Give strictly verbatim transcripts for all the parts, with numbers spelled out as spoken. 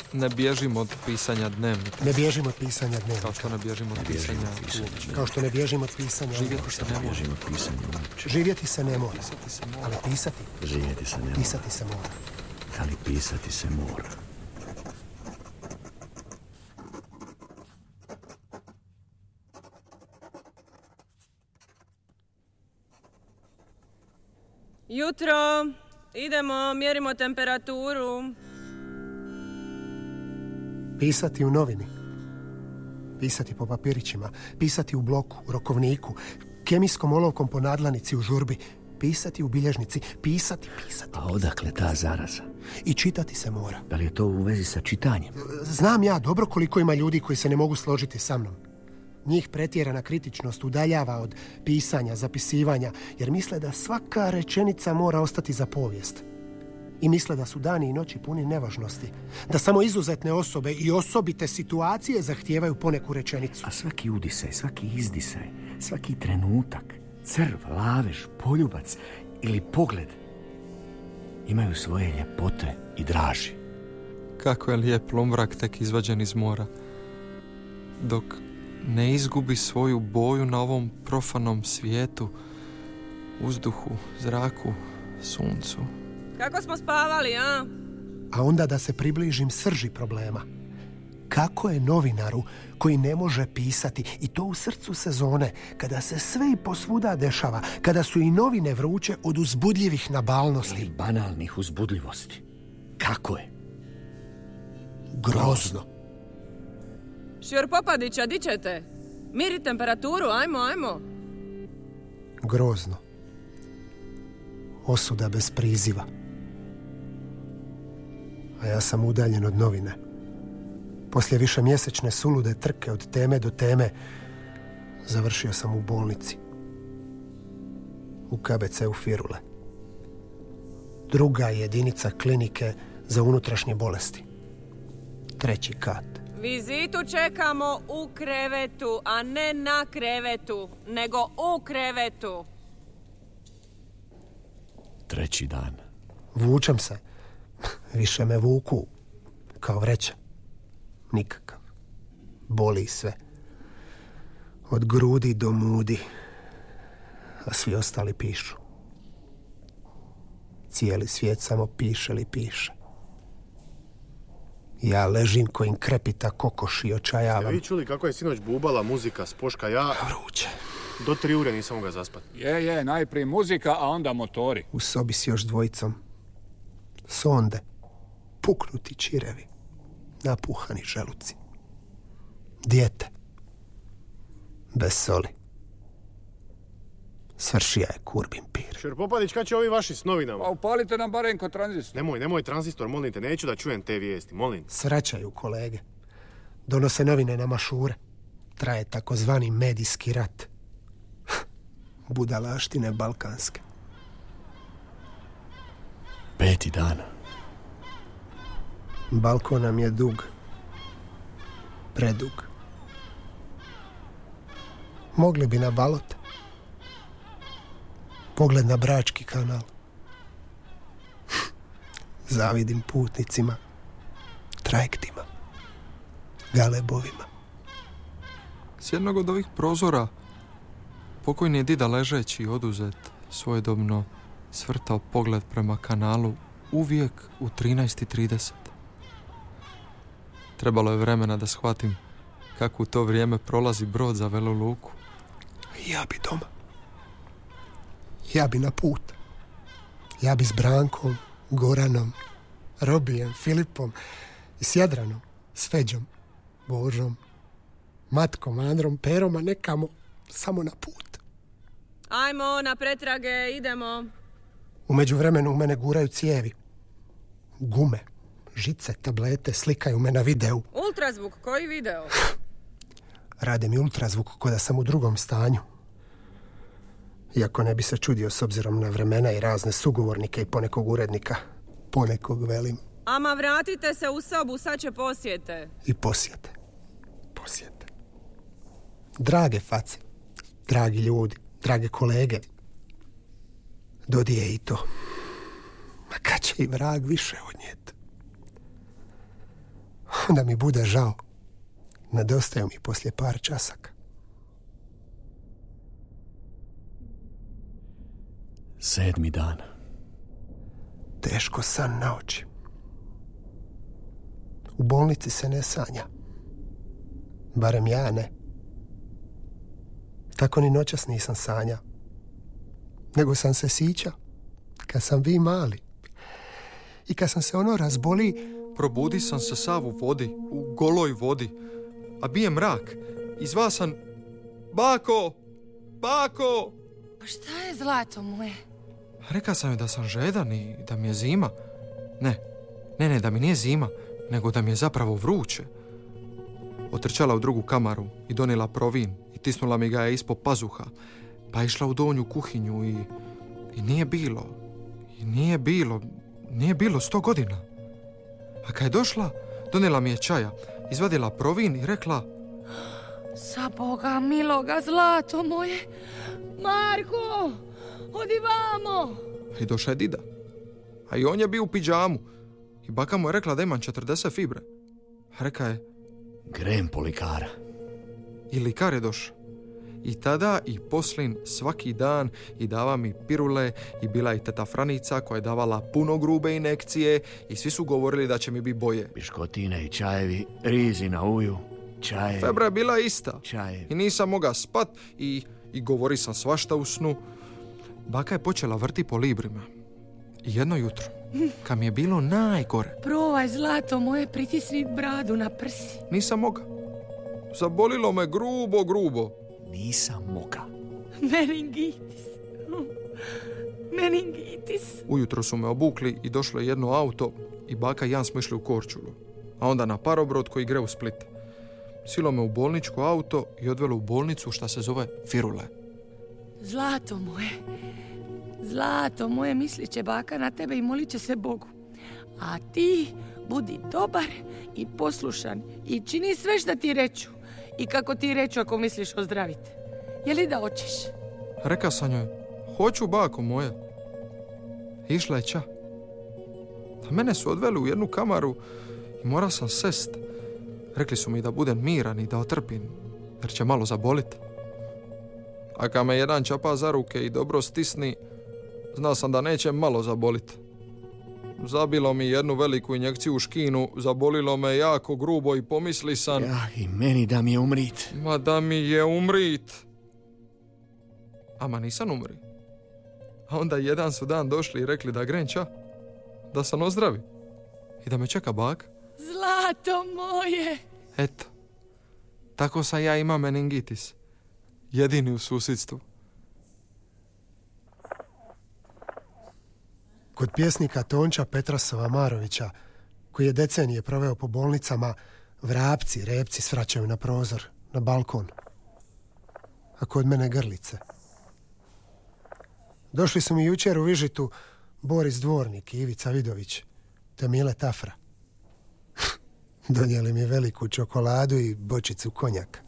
Ne bježim od pisanja dnevnika. Ne bježim od pisanja dnevnika. Kao što ne bježim od Ne pisanja bježim od pisanja. uopće. Kao što ne bježim od pisanja. Živjeti se ne Ne može. bježim od pisanja uopće. Živjeti se ne mora. Pisati se mora. Ali pisati, Živjeti se ne mora. pisati se mora. Ali pisati se mora. Jutro, idemo, mjerimo temperaturu. Pisati u novini. Pisati po papirićima. Pisati u bloku, u rokovniku. Kemijskom olovkom po nadlanici u žurbi. Pisati u bilježnici. Pisati, pisati. A odakle ta zaraza? I čitati se mora. Da li je to u vezi sa čitanjem? Znam ja dobro koliko ima ljudi koji se ne mogu složiti sa mnom. Njih pretjerana kritičnost udaljava od pisanja, zapisivanja, jer misle da svaka rečenica mora ostati za povijest. I misle da su dani i noći puni nevažnosti. Da samo izuzetne osobe i osobite situacije zahtijevaju poneku rečenicu. A svaki udisaj, svaki izdisaj, svaki trenutak, crv, lavež, poljubac ili pogled imaju svoje ljepote i draži. Kako je lijep lumrak tek izvađen iz mora. Dok ne izgubi svoju boju na ovom profanom svijetu, uzduhu, zraku, suncu. Kako smo spavali, a? A onda da se približim srži problema. Kako je novinaru koji ne može pisati, i to u srcu sezone, kada se sve i posvuda dešava, kada su i novine vruće od uzbudljivih nabalnosti? Ili banalnih uzbudljivosti. Kako je? Grozno. Šjor Popadića, di ćete? Miri temperaturu, ajmo, ajmo. Grozno. Osuda bez priziva. A ja sam udaljen od novine. Poslije višemjesečne sulude trke od teme do teme, završio sam u bolnici. U K B C-u Firule. Druga jedinica klinike za unutrašnje bolesti. Treći kat. Vizitu čekamo u krevetu, a ne na krevetu, nego u krevetu. Treći dan. Vučem se. Više me vuku. Kao vreća. Nikakav. Boli sve. Od grudi do mudi. A svi ostali pišu. Cijeli svijet samo piše li piše. Ja ležim kojim krepita kokoš i očajavam. Jeste vi čuli kako je sinoć bubala muzika s Poška? Ja Vruće. do tri ure nisam mogao zaspati. Je, je, najprije muzika, a onda motori. U sobi s još dvojicom. Sonde. Puknuti čirevi. Napuhani želuci. Dijete. Bez soli. Svršija je kurbin pir. Šer Popadić, kad će ovi vaši s novinama? Pa upalite nam barem kod tranzistor. Nemoj, nemoj tranzistor, molim te, neću da čujem te vijesti, molim. Srećaju kolege. Donose novine na mašure. Traje takozvani medijski rat. Budalaštine balkanske. Peti dan. Balkon nam je dug. Predug. Mogli bi na balot. Pogled na Brački kanal. Zavidim putnicima, trajektima, galebovima. S jednog od ovih prozora pokojni je dida ležeći oduzet svojedobno svrtao pogled prema kanalu uvijek u trinaest i trideset. Trebalo je vremena da shvatim kako u to vrijeme prolazi brod za Velu Luku. Ja bi doma. Ja bi na put. Ja bi s Brankom, Goranom, Robijem, Filipom, s Jadranom, s Feđom, Božom, Matkom, Androm, Perom, a nekamo samo na put. Ajmo, na pretrage, idemo. U međuvremenu u mene guraju cijevi. Gume, žice, tablete, slikaju me na videu. Ultrazvuk, koji video? Rade mi ultrazvuk ko da sam u drugom stanju. Iako ne bi se čudio s obzirom na vremena i razne sugovornike i ponekog urednika. Ponekog velim. Ama vratite se u sobu, sad će posjete. I posjete. Posjete. Drage face, dragi ljudi, drage kolege. Dodije i to. Ma kad će i vrag više odnijeti? onda mi bude žao. Nedostaju mi poslije par časaka. Sedmi dan. Teško san na oči. U bolnici se ne sanja. Barem ja ne. Tako ni noćas nisam sanja. Nego sam se sića kad sam vi mali. I kad sam se ono razboli... Probudi sam se sav u vodi, u goloj vodi. A bije mrak. Izva sam... Bako! Bako! Pa šta je, zlato moje? Rekao sam joj da sam žedan i da mi je zima. Ne, ne, ne, da mi nije zima, nego da mi je zapravo vruće. Otrčala u drugu kamaru i donijela provin i tisnula mi ga je ispod pazuha. Pa išla u donju kuhinju i... I nije bilo. I nije bilo. Nije bilo sto godina. A kad je došla, donijela mi je čaja, izvadila provin i rekla... Sa Boga miloga, zlato moje! Marko! Odi vamo! I došla je dida. A i on je bio u pidžamu. I baka mu je rekla da imam četrdeset fibre. A reka je... Grem po likara. I likar je došao. I tada i poslin svaki dan i dava mi pirule i bila i teta Franica koja je davala puno grube injekcije i svi su govorili da će mi biti boje. Biškotine i čajevi, rizi na uju, čajevi. Febra je bila ista. Čajevi. I nisam mogao spat i, i govori sam svašta u snu. Baka je počela vrti po librima. I jedno jutro, kad mi je bilo najgore... Provaj, zlato moje, pritisni bradu na prsi. Nisam mogao. Zabolilo me grubo, grubo. Nisam moga. Meningitis. Meningitis. Ujutro su me obukli i došlo je jedno auto i baka i Jan smo išli u Korčulu. A onda na parobrod koji gre u Split. Silo me u bolničko auto i odvelo u bolnicu šta se zove Firule. Zlato moje. Zlato moje, mislit će baka na tebe i molit će se Bogu. A ti budi dobar i poslušan i čini sve što ti reću. I kako ti reću ako misliš ozdraviti. Je li da hoćeš? Reka sam joj, hoću bako moje. Išla je ča. A mene su odveli u jednu kamaru i morao sam sest. Rekli su mi da budem miran i da otrpim, jer će malo zabolit. A kad me jedan čapa za ruke i dobro stisni, znao sam da neće malo zabolit. Zabilo mi jednu veliku injekciju u škinu, zabolilo me jako grubo i pomisli sam... Ja, i meni da mi je umrit. Ma da mi je umrit. Ama nisam umri. A onda jedan su dan došli i rekli da grem ča, da sam ozdravi i da me čeka bak. Zlato moje! Eto, tako sam ja imao meningitis. Jedini u susjedstvu. Kod pjesnika Tonča Petrasova Marovića, koji je decenije proveo po bolnicama, vrapci, repci svraćaju na prozor, na balkon. A kod mene grlice. Došli su mi jučer u Vižitu Boris Dvornik i Ivica Vidović, te Mile Tafra. Donijeli mi veliku čokoladu i bočicu konjaka.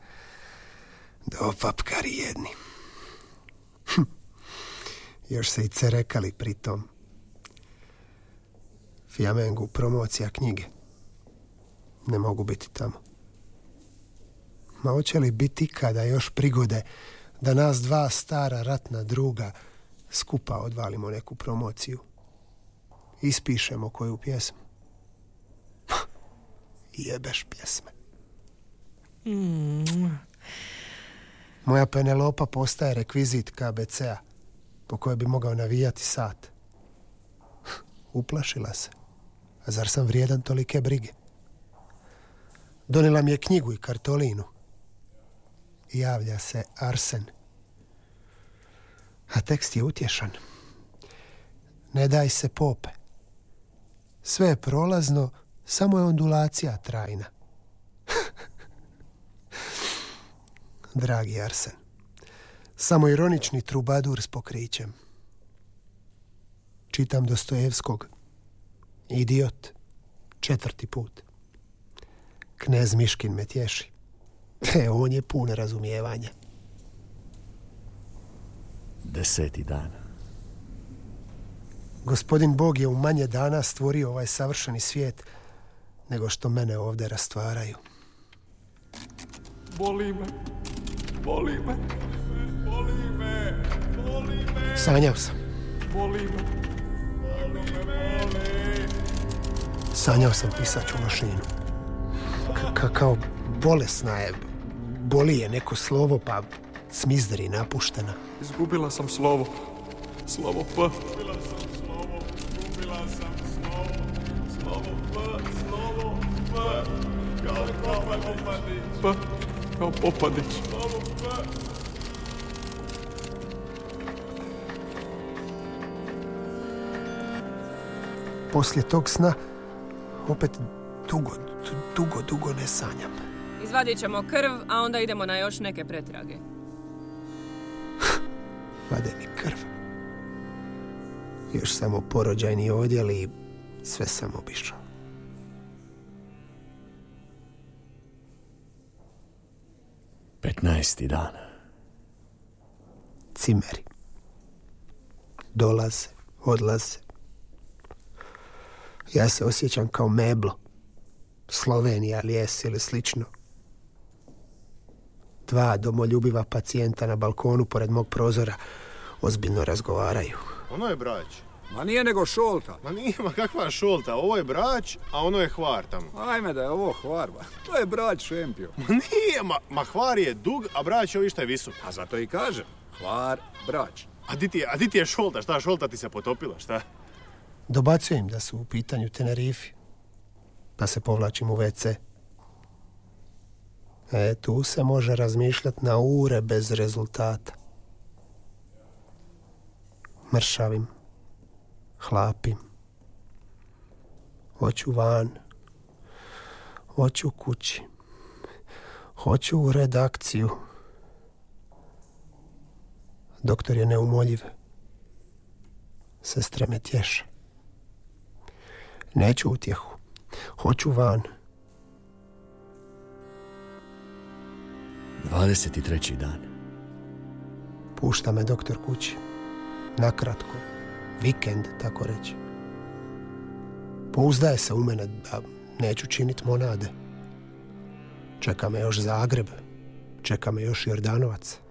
Do papkari jedni. Još se i cerekali pritom. Fjamengu promocija knjige. Ne mogu biti tamo. Ma hoće li biti ikada još prigode da nas dva stara ratna druga skupa odvalimo neku promociju? Ispišemo koju pjesmu. Jebeš pjesme. Mm. Moja Penelopa postaje rekvizit K B C-a po kojoj bi mogao navijati sat. Uplašila se. A zar sam vrijedan tolike brige? Donijela mi je knjigu i kartolinu. Javlja se Arsen. A tekst je utješan. Ne daj se pope. Sve je prolazno, samo je ondulacija trajna. Dragi Arsen, samo ironični trubadur s pokrićem. Čitam Dostojevskog. Idiot. Četvrti put. Knez Miškin me tješi. E, on je pun razumijevanja. Deseti dan. Gospodin Bog je u manje dana stvorio ovaj savršeni svijet, nego što mene ovdje rastvaraju. Boli me, boli me, boli me, boli me. Sanjao sam. Boli me, boli me, boli. Sanjao sam pisaću mašinu. Ka- kao bolesna je. Boli je neko slovo, pa cmizdri napuštena. Izgubila sam slovo. Slovo P. Izgubila sam slovo, izgubila sam slovo, slovo P, slovo P, kao Popadić. P, kao Popadić. Slovo P. Poslije tog sna opet dugo, dugo, dugo ne sanjam. Izvadit ćemo krv, a onda idemo na još neke pretrage. Vade mi krv. Još samo porođajni odjel i sve sam obišao. Petnaesti dan. Cimeri. Dolaze, odlaze. Ja se osjećam kao meblo. Slovenija, lijes ili slično. Dva domoljubiva pacijenta na balkonu pored mog prozora ozbiljno razgovaraju. Ono je Brać. Ma nije nego Šolta. Ma nije, ma kakva Šolta. Ovo je Brać, a ono je Hvar tamo. Ajme da je ovo Hvar, ba. To je Brać šempio. Ma nije, ma, ma Hvar je dug, a Brać je ovi šta je visok. A zato i kažem, Hvar, Brać. A di ti je, a di ti je Šolta? Šta, Šolta ti se potopila, šta? Dobacujem da su u pitanju Tenerifi, pa se povlačim u ve ce. E, tu se može razmišljati na ure bez rezultata. Mršavim, hlapim. Hoću van, hoću kući, hoću u redakciju. Doktor je neumoljiv. Sestre me tješe. Neću utjehu. Hoću van. Dvadeset treći dan. Pušta me doktor kući. Nakratko. Vikend, tako reći. Pouzdaje se u mene da neću činit monade. Čeka me još Zagreb. Čeka me još Jordanovac.